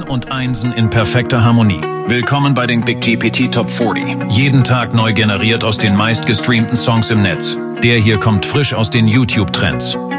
und Einsen in perfekter Harmonie. Willkommen bei den Big GPT Top 40. Jeden Tag neu generiert aus den meistgestreamten Songs im Netz. Der hier kommt frisch aus den YouTube-Trends.